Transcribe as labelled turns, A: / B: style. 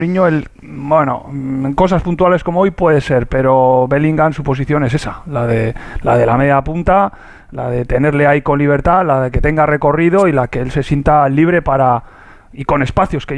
A: Bueno, en cosas puntuales como hoy puede ser, pero Bellingham su posición es esa, la de la media punta, la de tenerle ahí con libertad, la de que tenga recorrido y la que él se sienta libre para y con espacios que